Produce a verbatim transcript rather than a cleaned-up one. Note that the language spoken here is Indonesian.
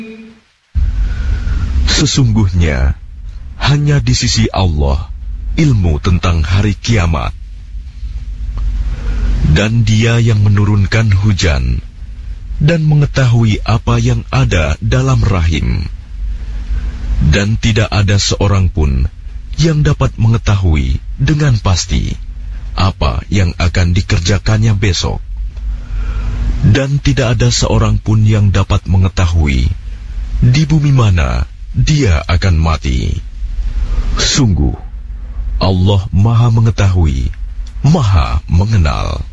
Sesungguhnya hanya di sisi Allah ilmu tentang hari kiamat, dan Dia yang menurunkan hujan dan mengetahui apa yang ada dalam rahim, dan tidak ada seorang pun yang dapat mengetahui dengan pasti apa yang akan dikerjakannya besok, dan tidak ada seorang pun yang dapat mengetahui di bumi mana dia akan mati. Sungguh Allah Maha Mengetahui, Maha Mengenal.